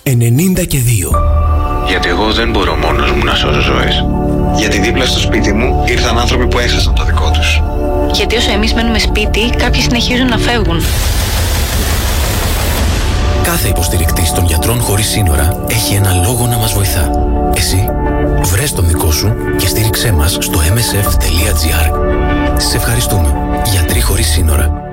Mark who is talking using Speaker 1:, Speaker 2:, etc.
Speaker 1: 92.
Speaker 2: Γιατί εγώ δεν μπορώ μόνος μου να σώσω ζωές.
Speaker 3: Γιατί δίπλα στο σπίτι μου ήρθαν άνθρωποι που έχασαν το δικό τους.
Speaker 4: Γιατί όσο εμείς μένουμε σπίτι, κάποιοι συνεχίζουν να φεύγουν.
Speaker 1: Κάθε υποστηρικτής των Γιατρών Χωρίς Σύνορα έχει ένα λόγο να μας βοηθά. Εσύ, βρες τον δικό σου και στήριξέ μας στο msf.gr. Σε ευχαριστούμε. Γιατροί Χωρίς Σύνορα.